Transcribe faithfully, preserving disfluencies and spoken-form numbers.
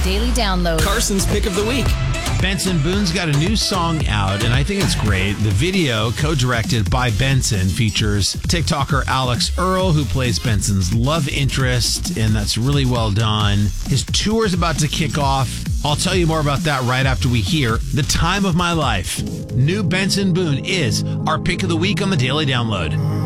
Daily Download. Carson's Pick of the Week. Benson Boone's got a new song out, and I think it's great. The video, co-directed by Benson, features TikToker Alex Earl, who plays Benson's love interest, and that's really well done. His tour is about to kick off. I'll tell you more about that right after we hear The Time of My Life. New Benson Boone is our Pick of the Week on the Daily Download.